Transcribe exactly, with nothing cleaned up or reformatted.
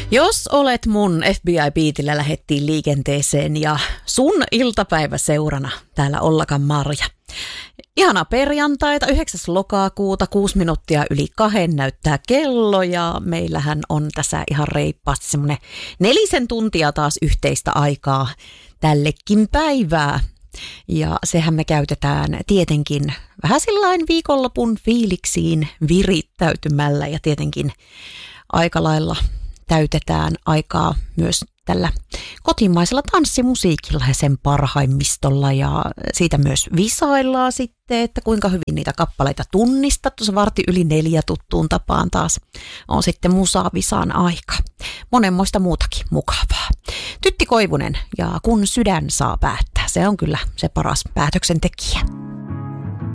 Jos olet mun F B I-biitillä lähettiin liikenteeseen ja sun iltapäiväseurana täällä Ollakan Marja. Ihana perjantaita, yhdeksäs lokakuuta, kuusi minuuttia yli kahden näyttää kello ja meillähän on tässä ihan reippaasti semmoinen nelisen tuntia taas yhteistä aikaa tällekin päivää. Ja sehän me käytetään tietenkin vähän sillain viikonlopun fiiliksiin virittäytymällä ja tietenkin aika lailla täytetään aikaa myös tällä kotimaisella tanssimusiikilla ja sen parhaimmistolla ja siitä myös visaillaan sitten, että kuinka hyvin niitä kappaleita tunnistat. Tuossa varti yli neljä tuttuun tapaan taas on sitten musavisan aika. Monenmoista muutakin mukavaa. Tytti Koivunen ja Kun sydän saa päättää, se on kyllä se paras päätöksentekijä.